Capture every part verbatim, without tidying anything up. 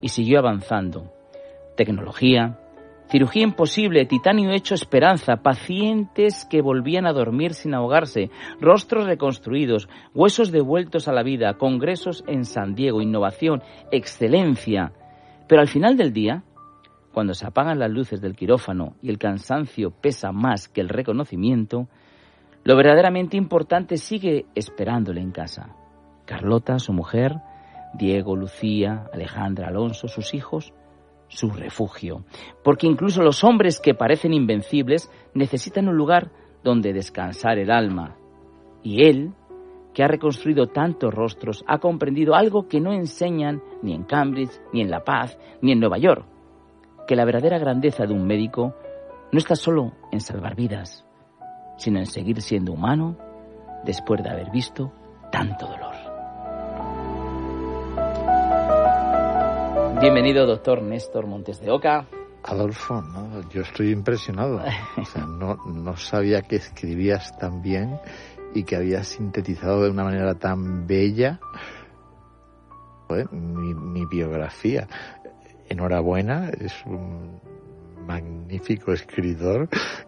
Y siguió avanzando. Tecnología, cirugía imposible, titanio hecho esperanza, pacientes que volvían a dormir sin ahogarse, rostros reconstruidos, huesos devueltos a la vida, congresos en San Diego, innovación, excelencia. Pero al final del día, cuando se apagan las luces del quirófano y el cansancio pesa más que el reconocimiento, lo verdaderamente importante sigue esperándole en casa. Carlota, su mujer, Diego, Lucía, Alejandra, Alonso, sus hijos, su refugio. Porque incluso los hombres que parecen invencibles necesitan un lugar donde descansar el alma. Y él, que ha reconstruido tantos rostros, ha comprendido algo que no enseñan ni en Cambridge, ni en La Paz, ni en Nueva York. Que la verdadera grandeza de un médico no está solo en salvar vidas, sino en seguir siendo humano después de haber visto tanto dolor. Bienvenido, doctor Néstor Montes de Oca. Adolfo, no, yo estoy impresionado. O sea, no, no sabía que escribías tan bien y que habías sintetizado de una manera tan bella, joder, mi, mi biografía. Enhorabuena, es un magnífico escritor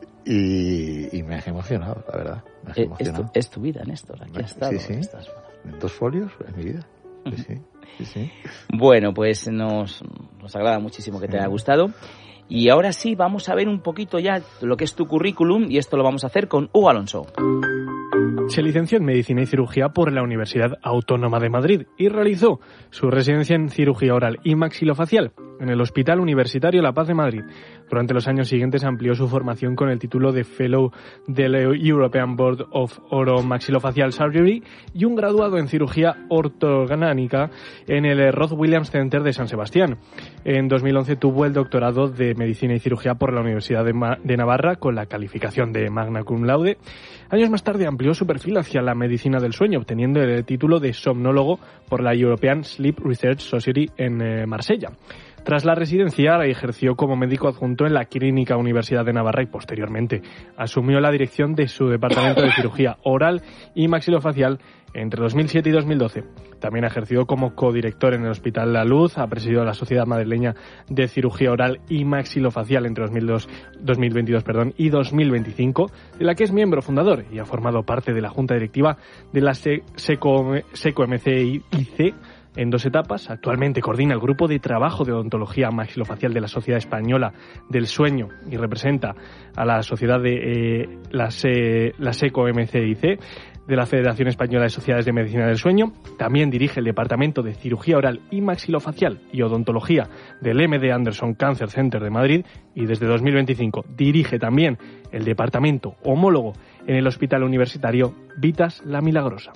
y, y me has emocionado, la verdad. Me has es, emocionado. Es, tu, es tu vida, Néstor, aquí has estado. Sí, sí. Estas... Dos folios es mi vida. Sí, sí, sí, sí. Bueno, pues nos, nos agrada muchísimo que te haya gustado. Y ahora sí, vamos a ver un poquito ya lo que es tu currículum, y esto lo vamos a hacer con Hugo Alonso. Se licenció en Medicina y Cirugía por la Universidad Autónoma de Madrid y realizó su residencia en Cirugía Oral y Maxilofacial en el Hospital Universitario La Paz de Madrid. Durante los años siguientes amplió su formación con el título de Fellow del European Board of Oromaxilofacial Surgery y un graduado en Cirugía Ortogánica en el Roth Williams Center de San Sebastián. En dos mil once tuvo el doctorado de Medicina y Cirugía por la Universidad de, Ma- de Navarra con la calificación de Magna Cum Laude. Años más tarde amplió su perfil hacia la medicina del sueño, obteniendo el título de somnólogo por la European Sleep Research Society en eh, Marsella. Tras la residencia, ejerció como médico adjunto en la Clínica Universidad de Navarra y posteriormente asumió la dirección de su departamento de cirugía oral y maxilofacial entre dos mil siete y dos mil doce. También ejerció como codirector en el Hospital La Luz, ha presidido la Sociedad Madrileña de Cirugía Oral y Maxilofacial entre dos mil dos, dos mil veintidós perdón, y dos mil veinticinco, de la que es miembro fundador y ha formado parte de la Junta Directiva de la SECO, SECO M C I C en dos etapas. Actualmente coordina el Grupo de Trabajo de Odontología Maxilofacial de la Sociedad Española del Sueño y representa a la sociedad de eh, la, Se, la SECO M C I C de la Federación Española de Sociedades de Medicina del Sueño. También dirige el Departamento de Cirugía Oral y Maxilofacial y Odontología del M D Anderson Cancer Center de Madrid y desde dos mil veinticinco dirige también el Departamento Homólogo en el Hospital Universitario Vitas La Milagrosa.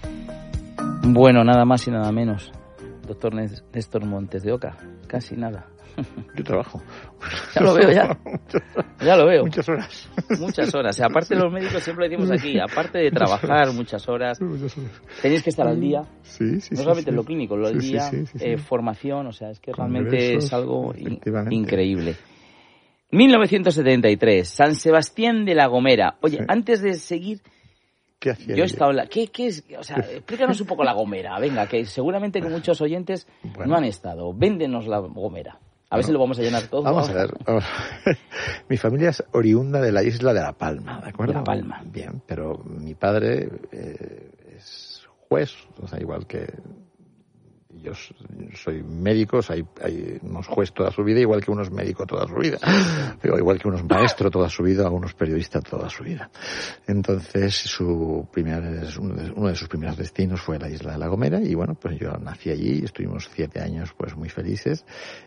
Bueno, nada más y nada menos, doctor Néstor Montes de Oca, casi nada. Yo trabajo. Ya lo veo, ya. Ya lo veo. Muchas horas. Muchas horas. O sea, aparte de los médicos, siempre decimos aquí, aparte de trabajar muchas horas, tenéis que estar al día. Sí, sí, no solamente sí, en lo clínico, lo del sí, día, sí, sí, sí. Eh, formación, o sea, es que Congresos, realmente es algo in- increíble. mil novecientos setenta y tres, San Sebastián de la Gomera. Oye, sí. Antes de seguir... ¿Qué hacía Yo he estado en la... ¿Qué, qué es? O sea, explícanos un poco la Gomera. Venga, que seguramente que muchos oyentes bueno. no han estado. Véndenos la Gomera. A bueno, ver si lo vamos a llenar todo. Vamos a ver. Vamos a ver. Mi familia es oriunda de la isla de La Palma, ¿de acuerdo? La Palma. Bien, pero mi padre eh, es juez, o sea, igual que... Yo soy médico, o sea, hay, hay unos juez toda su vida, igual que uno es médico toda su vida. Pero igual que uno es maestro toda su vida, o uno es periodista toda su vida. Entonces, su primer, uno de sus primeros destinos fue la isla de La Gomera, y bueno, pues yo nací allí, estuvimos siete años pues muy felices,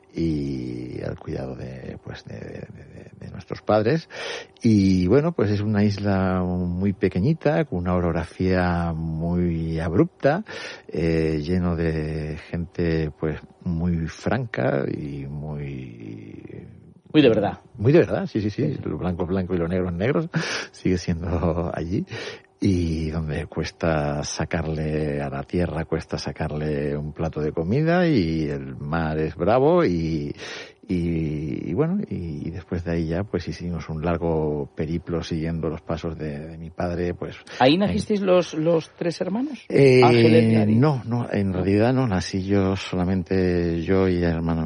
y al cuidado de, pues de, de, de nuestros padres. Y bueno, pues es una isla muy pequeñita, con una orografía muy abrupta, eh, lleno de gente pues muy franca y muy... Muy de verdad. Muy de verdad, sí, sí, sí. Lo blanco es blanco y lo negro es negro. Sigue siendo allí. Y donde cuesta sacarle a la tierra, cuesta sacarle un plato de comida, y el mar es bravo, y, Y, y bueno, y, y después de ahí ya pues hicimos un largo periplo siguiendo los pasos de, de mi padre. Pues ¿Ahí nacisteis eh, los, los tres hermanos? Eh, no, no, en realidad no, nací yo solamente yo y el hermano